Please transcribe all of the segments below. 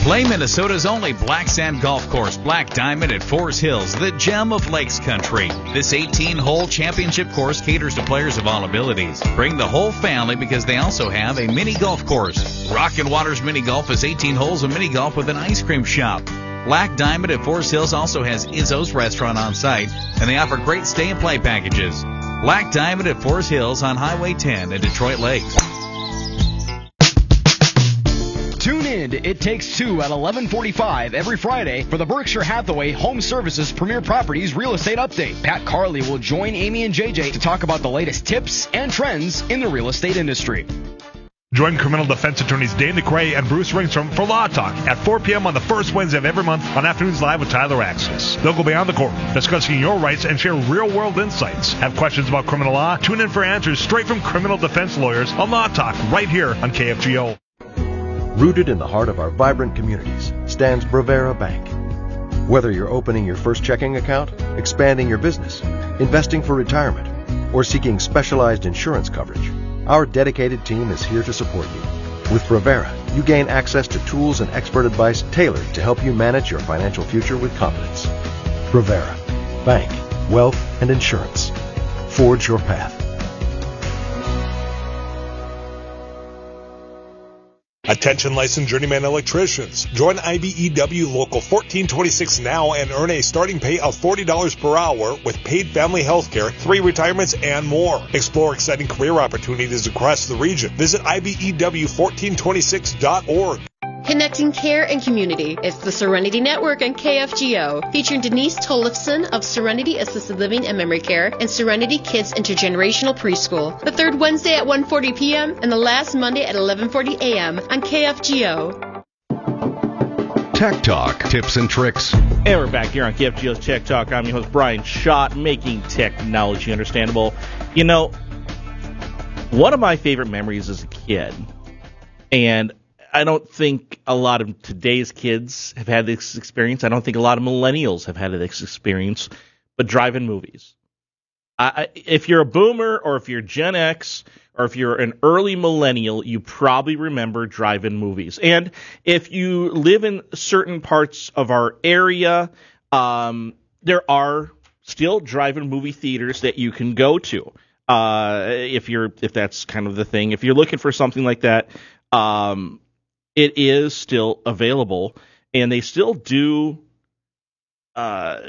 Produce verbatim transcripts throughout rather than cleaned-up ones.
Play Minnesota's only black sand golf course, Black Diamond at Forest Hills, the gem of Lakes Country. This eighteen-hole championship course caters to players of all abilities. Bring the whole family because they also have a mini golf course. Rockin' Waters Mini Golf is eighteen holes of mini golf with an ice cream shop. Black Diamond at Forest Hills also has Izzo's restaurant on site, and they offer great stay and play packages. Black Diamond at Forest Hills on Highway ten in Detroit Lakes. Tune in to It Takes Two at eleven forty-five every Friday for the Berkshire Hathaway Home Services Premier Properties Real Estate Update. Pat Carley will join Amy and J J to talk about the latest tips and trends in the real estate industry. Join criminal defense attorneys Dane McRae and Bruce Ringstrom for Law Talk at four p.m. on the first Wednesday of every month on Afternoons Live with Tyler Axis. They'll go beyond the courtroom, discussing your rights and share real-world insights. Have questions about criminal law? Tune in for answers straight from criminal defense lawyers on Law Talk right here on K F G O. Rooted in the heart of our vibrant communities stands Bravera Bank. Whether you're opening your first checking account, expanding your business, investing for retirement, or seeking specialized insurance coverage, our dedicated team is here to support you. With Bravera, you gain access to tools and expert advice tailored to help you manage your financial future with confidence. Bravera, bank, wealth, and insurance. Forge your path. Attention licensed journeyman electricians. Join I B E W Local fourteen twenty-six now and earn a starting pay of forty dollars per hour with paid family health care, three retirements, and more. Explore exciting career opportunities across the region. Visit I B E W fourteen twenty-six dot org. Connecting care and community. It's the Serenity Network and K F G O, featuring Denise Tollefson of Serenity Assisted Living and Memory Care and Serenity Kids Intergenerational Preschool. The third Wednesday at one forty p.m. and the last Monday at eleven forty a.m. on K F G O. Tech Talk, tips and tricks. And we're back here on K F G O's Tech Talk. I'm your host, Brian Schott, making technology understandable. You know, one of my favorite memories as a kid, and I don't think a lot of today's kids have had this experience. I don't think a lot of millennials have had this experience, but drive-in movies. I, if you're a boomer or if you're Gen X or if you're an early millennial, you probably remember drive-in movies. And if you live in certain parts of our area, um, there are still drive-in movie theaters that you can go to. Uh, if you're if that's kind of the thing. If you're looking for something like that, um, it is still available, and they still do uh,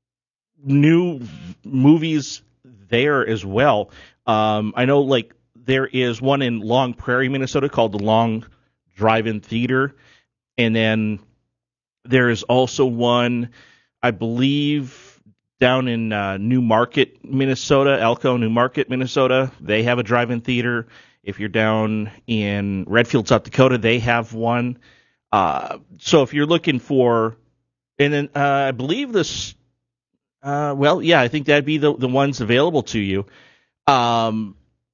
new movies there as well. Um, I know, like, there is one in Long Prairie, Minnesota, called the Long Drive-In Theater, and then there is also one, I believe, down in uh, New Market, Minnesota, Elko, New Market, Minnesota. They have a drive-in theater. If you're down in Redfield, South Dakota, they have one. Uh, so if you're looking for, and then uh, I believe this, uh, well, yeah, I think that'd be the, the ones available to you. Um,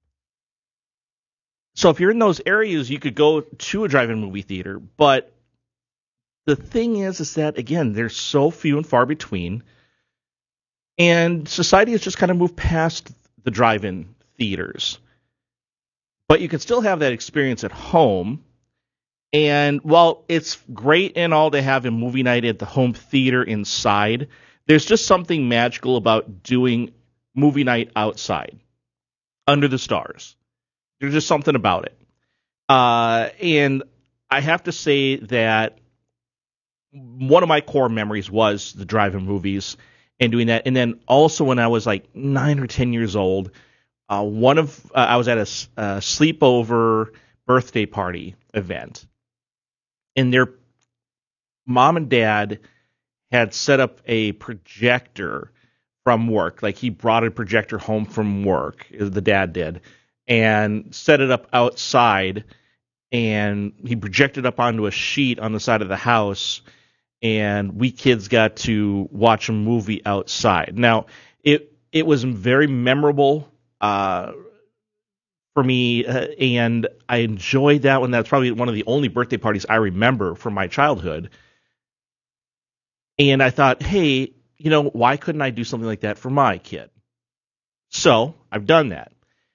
so if you're in those areas, you could go to a drive-in movie theater. But the thing is, is that, again, they're so few and far between. And society has just kind of moved past the drive-in theaters. But you can still have that experience at home. And while it's great and all to have a movie night at the home theater inside, there's just something magical about doing movie night outside, under the stars. There's just something about it. Uh, and I have to say that one of my core memories was the drive-in movies and doing that. And then also when I was like nine or ten years old, Uh, one of uh, I was at a, a sleepover birthday party event, and their mom and dad had set up a projector from work. Like, he brought a projector home from work, the dad did, and set it up outside, and he projected up onto a sheet on the side of the house, and we kids got to watch a movie outside. Now, it it was very memorable Uh, for me, uh, and I enjoyed that one. That's probably one of the only birthday parties I remember from my childhood. And I thought, hey, you know, why couldn't I do something like that for my kid? So I've done that.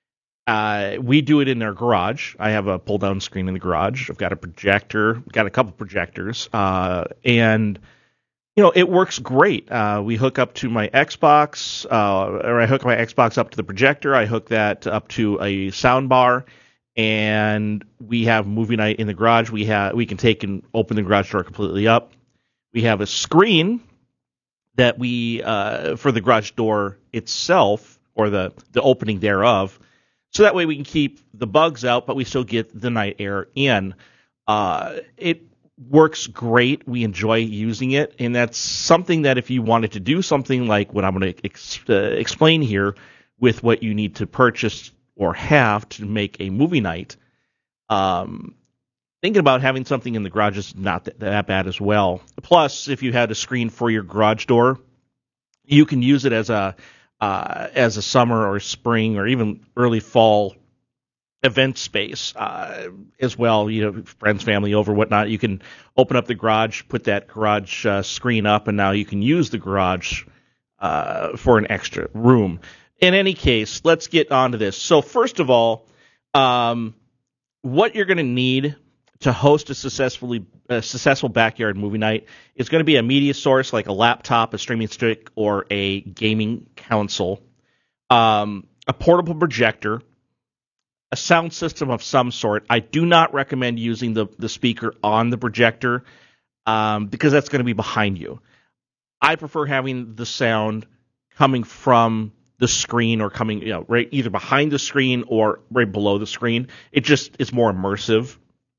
Uh, we do it in our garage. I have a pull-down screen in the garage. I've got a projector, got a couple projectors, uh, and you know it works great. Uh, we hook up to my Xbox, uh, or I hook my Xbox up to the projector. I hook that up to a sound bar, and we have movie night in the garage. We have we can take and open the garage door completely up. We have a screen that we uh, for the garage door itself, or the the opening thereof. So that way we can keep the bugs out, but we still get the night air in. Uh, it works great. We enjoy using it, and that's something that if you wanted to do something like what I'm going to ex- uh, explain here with what you need to purchase or have to make a movie night, um, thinking about having something in the garage is not that, that bad as well. Plus, if you had a screen for your garage door, you can use it as a Uh, as a summer or spring or even early fall event space uh, as well. You know, friends, family over, whatnot. You can open up the garage, put that garage uh, screen up, and now you can use the garage uh, for an extra room. In any case, let's get on to this. So first of all, um, what you're going to need to host a successfully a successful backyard movie night is going to be a media source like a laptop, a streaming stick, or a gaming console, um, a portable projector, a sound system of some sort. I do not recommend using the, the speaker on the projector um, because that's going to be behind you. I prefer having the sound coming from the screen or coming, you know, right either behind the screen or right below the screen. It just is more immersive.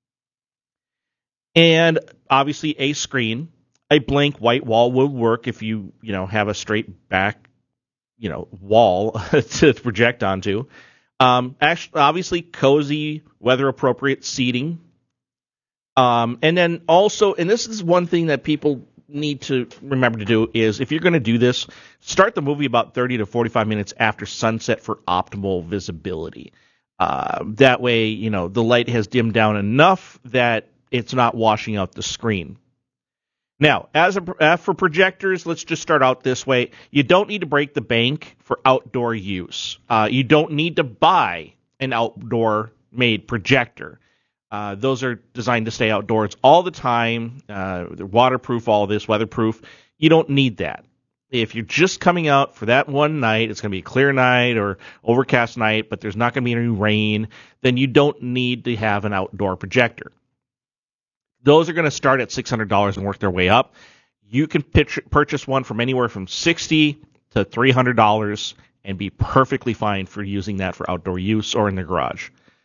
And obviously a screen, a blank white wall will work if you, you know, have a straight back, you know, wall to project onto. Um, actually, obviously cozy, weather appropriate seating. Um, and then also, and this is one thing that people need to remember to do is if you're going to do this, start the movie about thirty to forty-five minutes after sunset for optimal visibility. Uh, that way, you know, the light has dimmed down enough that it's not washing out the screen. Now, as a, uh, for projectors, let's just start out this way. You don't need to break the bank for outdoor use. Uh, you don't need to buy an outdoor-made projector. Uh, those are designed to stay outdoors all the time. Uh, they're waterproof, all this, weatherproof. You don't need that. If you're just coming out for that one night, it's going to be a clear night or overcast night, but there's not going to be any rain, then you don't need to have an outdoor projector. Those are going to start at six hundred dollars and work their way up. You can pitch, purchase one from anywhere from sixty dollars to three hundred dollars and be perfectly fine for using that for outdoor use or in the garage.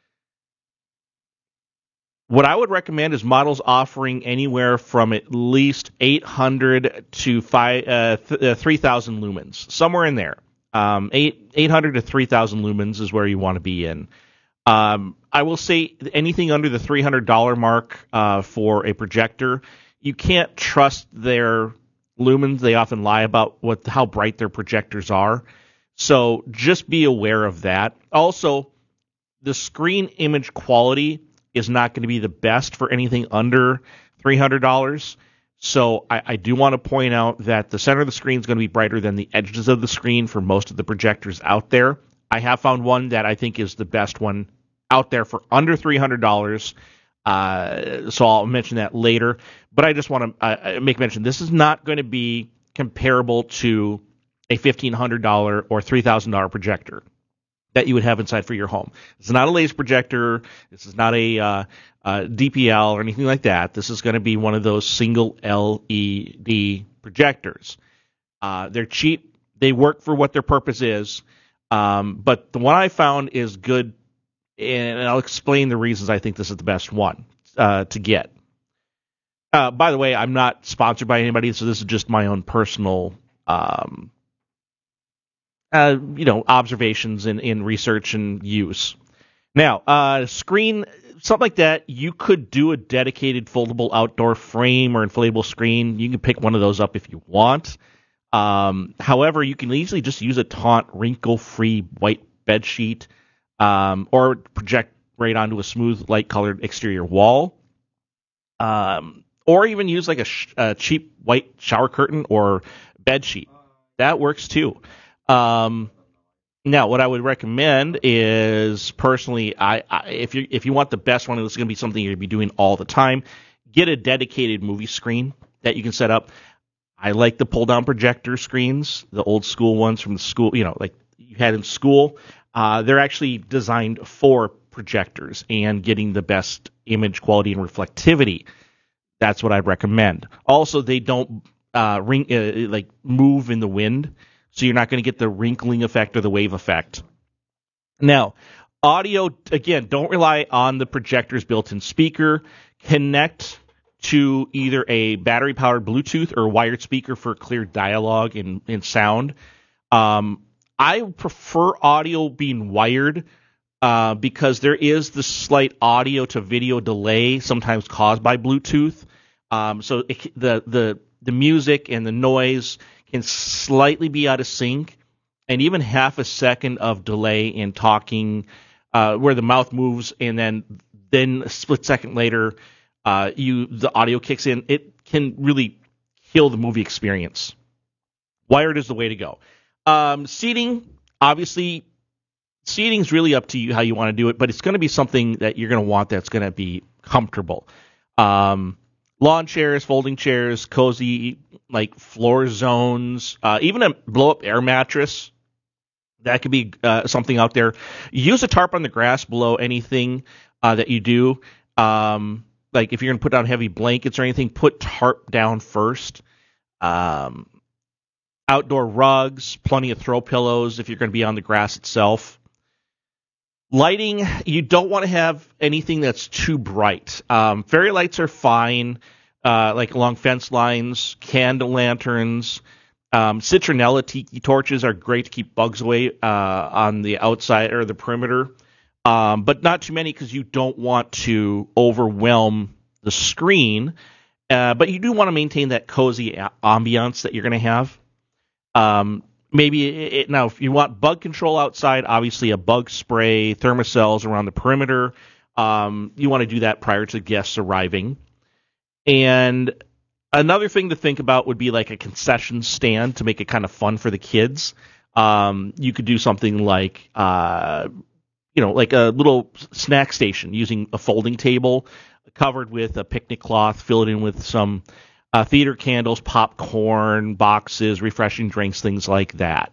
What I would recommend is models offering anywhere from at least eight hundred to five, uh, th- uh, three thousand lumens, somewhere in there. Um, eight, eight hundred to three thousand lumens is where you want to be in. Um, I will say anything under the three hundred dollars mark uh, for a projector, you can't trust their lumens. They often lie about what how bright their projectors are. So just be aware of that. Also, the screen image quality is not going to be the best for anything under three hundred dollars. So I, I do want to point out that the center of the screen is going to be brighter than the edges of the screen for most of the projectors out there. I have found one that I think is the best one out there for under three hundred dollars. Uh, so I'll mention that later. But I just want to uh, make mention, this is not going to be comparable to a fifteen hundred dollars or three thousand dollars projector that you would have inside for your home. It's not a laser projector. This is not a uh, uh, D P L or anything like that. This is going to be one of those single L E D projectors. Uh, they're cheap. They work for what their purpose is. Um, but the one I found is good, and I'll explain the reasons I think this is the best one uh, to get. Uh, by the way, I'm not sponsored by anybody, so this is just my own personal um, uh, you know, observations in, in research and use. Now, uh, screen, something like that, you could do a dedicated foldable outdoor frame or inflatable screen. You can pick one of those up if you want. Um, however, you can easily just use a taunt, wrinkle-free white bed sheet, um, or project right onto a smooth, light-colored exterior wall, um, or even use like a, sh- a cheap white shower curtain or bed sheet. That works too. Um, Now, what I would recommend is, personally, I, I if you if you want the best one, it's going to be something you're going to be doing all the time, get a dedicated movie screen that you can set up. I like the pull-down projector screens, the old school ones from the school, you know, like you had in school. Uh, they're actually designed for projectors and getting the best image quality and reflectivity. That's what I'd recommend. Also, they don't uh, ring uh, like move in the wind, so you're not going to get the wrinkling effect or the wave effect. Now, audio, again, don't rely on the projector's built-in speaker. Connect to either a battery-powered Bluetooth or wired speaker for clear dialogue and, and sound. Um, I prefer audio being wired uh, because there is the slight audio-to-video delay sometimes caused by Bluetooth. Um, so it, the the the music and the noise can slightly be out of sync, and even half a second of delay in talking, uh, where the mouth moves and then then a split second later, uh, you the audio kicks in. It can really kill the movie experience. Wired is the way to go. Um, seating, obviously, seating is really up to you how you want to do it, but it's going to be something that you're going to want that's going to be comfortable. Um, lawn chairs, folding chairs, cozy, like floor zones, uh, even a blow-up air mattress. That could be uh, something out there. Use a tarp on the grass below anything uh, that you do. Um, like if you're going to put down heavy blankets or anything, put tarp down first. Um, outdoor rugs, plenty of throw pillows if you're going to be on the grass itself. Lighting, you don't want to have anything that's too bright. Um, fairy lights are fine, uh, like along fence lines, candle lanterns. Um, citronella tiki torches are great to keep bugs away uh, on the outside or the perimeter, um, but not too many because you don't want to overwhelm the screen. Uh, but you do want to maintain that cozy a- ambiance that you're going to have. Um, maybe it, it, now, if you want bug control outside, obviously a bug spray, thermocells around the perimeter. Um, you want to do that prior to guests arriving. And another thing to think about would be like a concession stand to make it kind of fun for the kids. Um, you could do something like, uh, you know, like a little snack station using a folding table covered with a picnic cloth, fill it in with some Uh, theater candles, popcorn, boxes, refreshing drinks, things like that.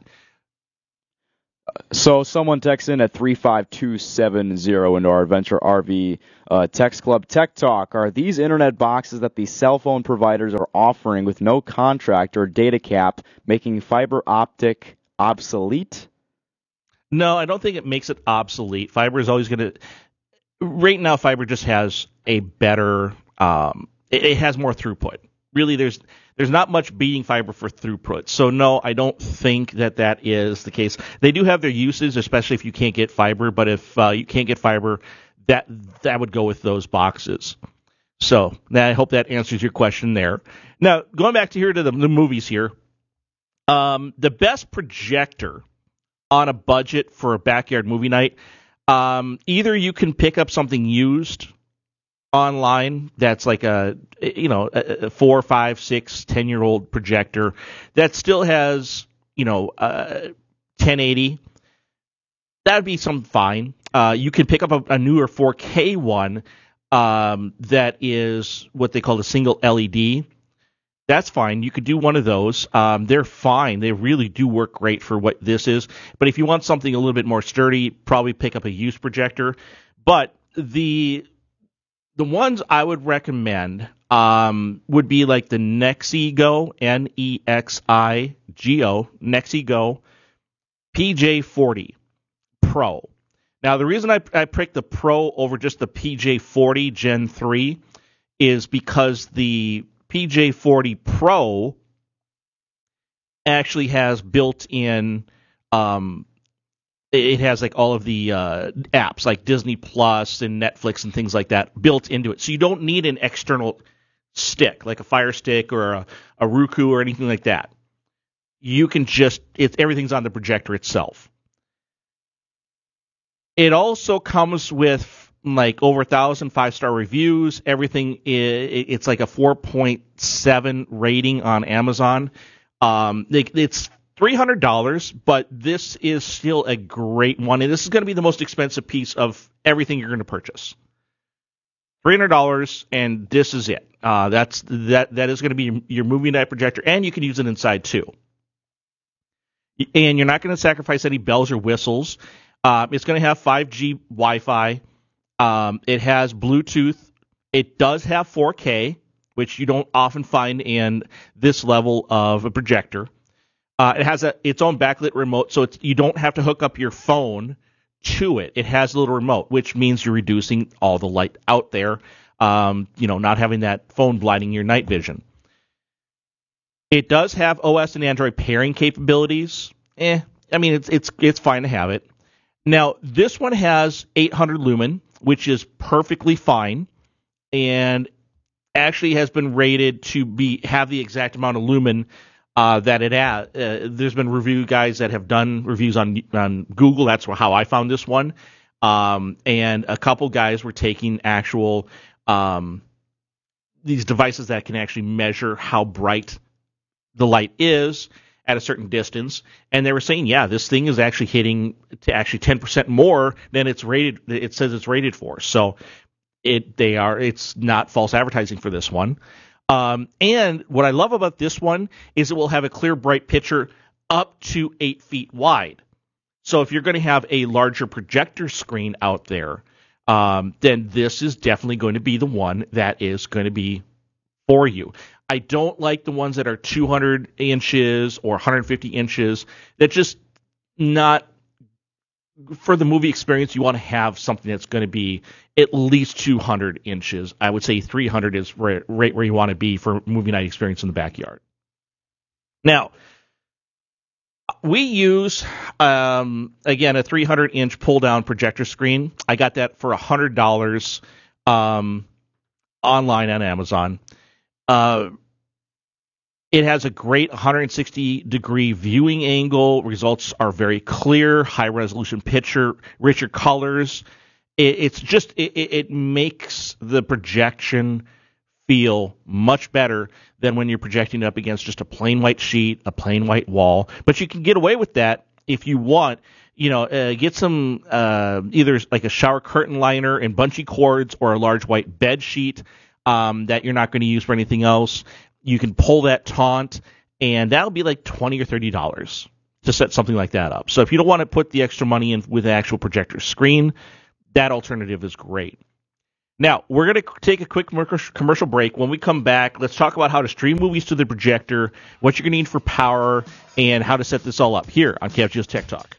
So someone texts in at three five two seven zero into our Adventure R V uh, Text Club Tech Talk. Are these internet boxes that the cell phone providers are offering with no contract or data cap making fiber optic obsolete? No, I don't think it makes it obsolete. Fiber is always going to... Right now, fiber just has a better... Um, it, it has more throughput. Really, there's there's not much beating fiber for throughput. So, no, I don't think that that is the case. They do have their uses, especially if you can't get fiber. But if uh, you can't get fiber, that that would go with those boxes. So, I hope that answers your question there. Now, going back to here to the, the movies here, um, the best projector on a budget for a backyard movie night, um, either you can pick up something used online that's like a you know a four, five, six, ten year old projector that still has you know uh, ten eighty. That'd be some fine. Uh, you can pick up a, a newer four K one um, that is what they call a single L E D. That's fine. You could do one of those. Um, they're fine. They really do work great for what this is. But if you want something a little bit more sturdy, probably pick up a used projector. But the The ones I would recommend um, would be like the Nexigo, N E X I G O, Nexigo P J forty Pro. Now, the reason I, I picked the Pro over just the P J forty Gen three is because the P J forty Pro actually has built-in um, it has like all of the uh, apps like Disney Plus and Netflix and things like that built into it. So you don't need an external stick like a Fire Stick or a, a Roku or anything like that. You can just, it, everything's on the projector itself. It also comes with like over a thousand five-star reviews. Everything, is, it's like a four point seven rating on Amazon. Um, it, it's three hundred dollars, but this is still a great one, and this is going to be the most expensive piece of everything you're going to purchase. three hundred dollars, and this is it. Uh, that's that. That is going to be your, your movie night projector, and you can use it inside too. And you're not going to sacrifice any bells or whistles. Uh, it's going to have five G Wi-Fi. Um, it has Bluetooth. It does have four K, which you don't often find in this level of a projector. Uh, it has a, its own backlit remote, so it's, you don't have to hook up your phone to it. It has a little remote, which means you're reducing all the light out there, um, you know, not having that phone blinding your night vision. It does have O S and Android pairing capabilities. Eh, I mean, it's it's it's fine to have it. Now, this one has eight hundred lumen, which is perfectly fine, and actually has been rated to be have the exact amount of lumen uh, that it has. Uh, there's been review guys that have done reviews on on Google. That's how I found this one. Um, and a couple guys were taking actual um, these devices that can actually measure how bright the light is at a certain distance, and they were saying, yeah, this thing is actually hitting to actually ten percent more than it's rated. It says it's rated for. So it they are it's not false advertising for this one. Um, and what I love about this one is it will have a clear, bright picture up to eight feet wide. So if you're going to have a larger projector screen out there, um, then this is definitely going to be the one that is going to be for you. I don't like the ones that are two hundred inches or one hundred fifty inches. That's just not for the movie experience. You want to have something that's going to be at least two hundred inches. I would say three hundred is right, right where you want to be for movie night experience in the backyard. Now, we use, um, again, a three hundred inch pull-down projector screen. I got that for one hundred dollars um, online on Amazon. Uh, it has a great one hundred sixty degree viewing angle. Results are very clear, high resolution picture, richer colors. It, it's just it, it makes the projection feel much better than when you're projecting it up against just a plain white sheet, a plain white wall. But you can get away with that if you want. You know, uh, get some uh, either like a shower curtain liner and bungee cords, or a large white bed sheet um, that you're not going to use for anything else. You can pull that taunt, and that'll be like twenty or thirty dollars to set something like that up. So if you don't want to put the extra money in with the actual projector screen, that alternative is great. Now, we're going to take a quick commercial break. When we come back, let's talk about how to stream movies to the projector, what you're going to need for power, and how to set this all up here on K F G O's Tech Talk.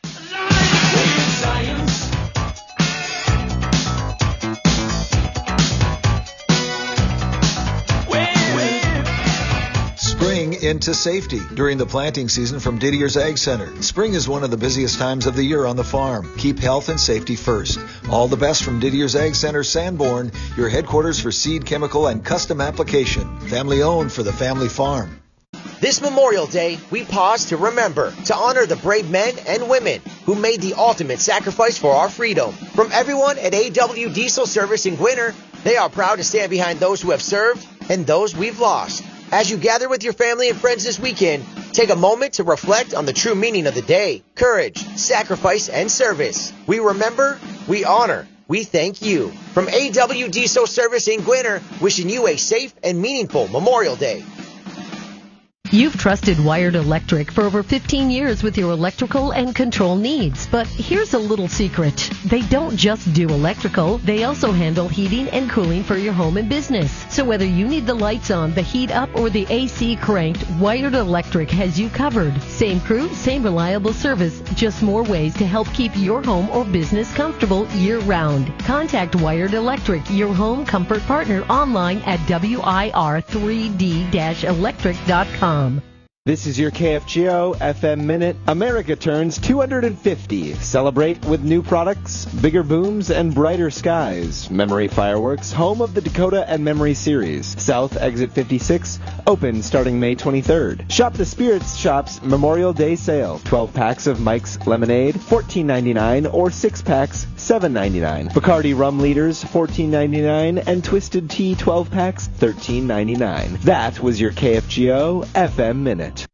Spring into safety during the planting season from Didier's Ag Center. Spring is one of the busiest times of the year on the farm. Keep health and safety first. All the best from Didier's Ag Center, Sanborn, your headquarters for seed, chemical, and custom application. Family owned for the family farm. This Memorial Day, we pause to remember, to honor the brave men and women who made the ultimate sacrifice for our freedom. From everyone at A W Diesel Service in Gwinner, they are proud to stand behind those who have served and those we've lost. As you gather with your family and friends this weekend, take a moment to reflect on the true meaning of the day: courage, sacrifice, and service. We remember, we honor, we thank you. From A W Diesel Service in Gwinner, wishing you a safe and meaningful Memorial Day. You've trusted Wired Electric for over fifteen years with your electrical and control needs. But here's a little secret. They don't just do electrical, they also handle heating and cooling for your home and business. So whether you need the lights on, the heat up, or the A C cranked, Wired Electric has you covered. Same crew, same reliable service, just more ways to help keep your home or business comfortable year-round. Contact Wired Electric, your home comfort partner, online at W I R three D electric dot com. This is your K F G O F M Minute. America turns two hundred fifty. Celebrate with new products, bigger booms, and brighter skies. Memory Fireworks, home of the Dakota and Memory series. South Exit fifty-six, open starting May twenty-third. Shop the Spirits Shop's Memorial Day sale. twelve packs of Mike's Lemonade, fourteen ninety-nine, or six packs, seven ninety-nine. Bacardi Rum Liters, fourteen ninety-nine, and Twisted Tea twelve packs, thirteen ninety-nine. That was your K F G O F M Minute.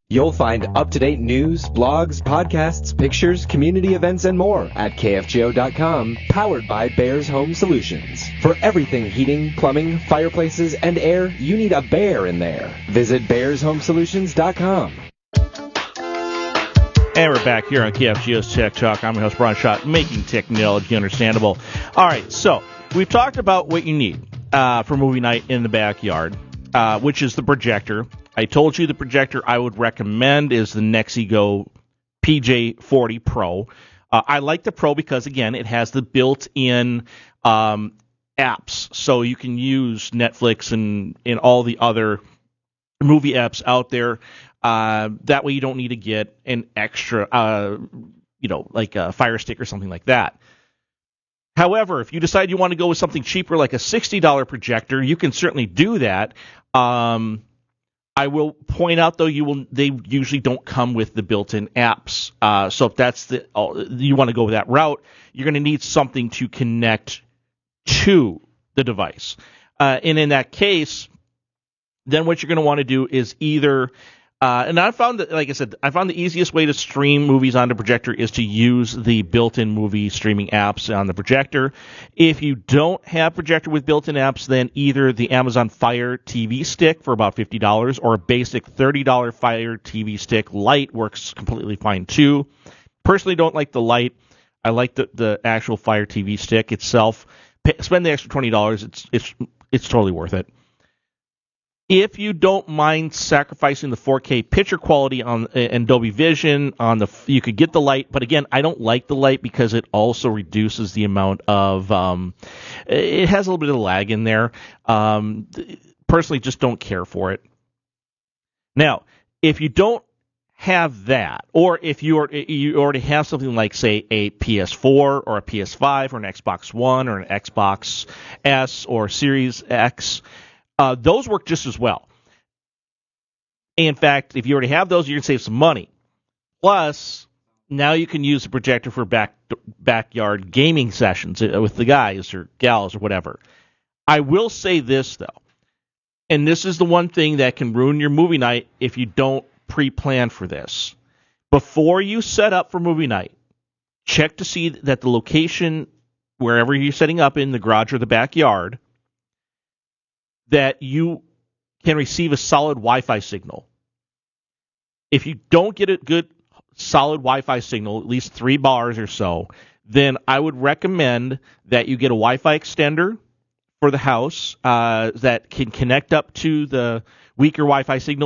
You'll find up-to-date news, blogs, podcasts, pictures, community events, and more at K F G O dot com, powered by Bears Home Solutions. For everything heating, plumbing, fireplaces, and air, you need a bear in there. Visit Bears Home Solutions dot com. And we're back here on K F G O's Tech Talk. I'm your host, Brian Schott, making technology understandable. All right, so we've talked about what you need uh, for movie night in the backyard, uh, which is the projector. I told you the projector I would recommend is the Nexigo P J forty Pro. Uh, I like the Pro because, again, it has the built-in um, apps, so you can use Netflix and, and all the other movie apps out there. Uh, that way you don't need to get an extra, uh, you know, like a Fire Stick or something like that. However, if you decide you want to go with something cheaper, like a sixty dollars projector, you can certainly do that. Um, I will point out, though, you will they usually don't come with the built-in apps. Uh, so if that's the oh, you want to go that route, you're going to need something to connect to the device. Uh, and in that case, then what you're going to want to do is either Uh, and I found that, like I said, I found the easiest way to stream movies on the projector is to use the built-in movie streaming apps on the projector. If you don't have projector with built-in apps, then either the Amazon Fire T V stick for about fifty dollars or a basic thirty dollars Fire T V stick Lite works completely fine too. Personally, don't like the Lite. I like the, the actual Fire T V stick itself. Pay, spend the extra twenty dollars. It's it's it's totally worth it. If you don't mind sacrificing the four K picture quality on and Dolby Vision on the, you could get the Lite, but again, I don't like the Lite because it also reduces the amount of, um, it has a little bit of lag in there. Um, personally, just don't care for it. Now, if you don't have that, or if you are you already have something like, say, a P S four or a P S five or an Xbox One or an Xbox S or Series X. Uh, those work just as well. In fact, if you already have those, you can save some money. Plus, now you can use the projector for back backyard gaming sessions with the guys or gals or whatever. I will say this, though, and this is the one thing that can ruin your movie night if you don't pre-plan for this. Before you set up for movie night, check to see that the location, wherever you're setting up in the garage or the backyard, that you can receive a solid Wi-Fi signal. If you don't get a good solid Wi-Fi signal, at least three bars or so, then I would recommend that you get a Wi-Fi extender for the house uh, that can connect up to the weaker Wi-Fi signal